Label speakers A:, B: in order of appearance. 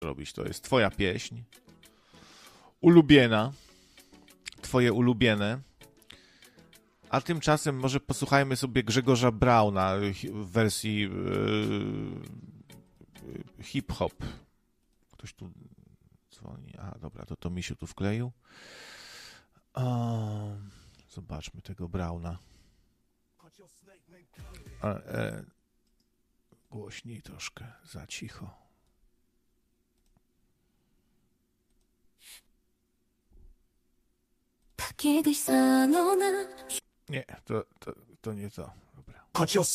A: robić. To jest twoja pieśń. Ulubiona. Twoje ulubione. A tymczasem może posłuchajmy sobie Grzegorza Brauna w wersji hip-hop. Ktoś tu dzwoni. A, dobra, to Misiu tu wkleił. Zobaczmy tego Brauna. Głośniej troszkę, za cicho. Nie, to nie to. Dobra.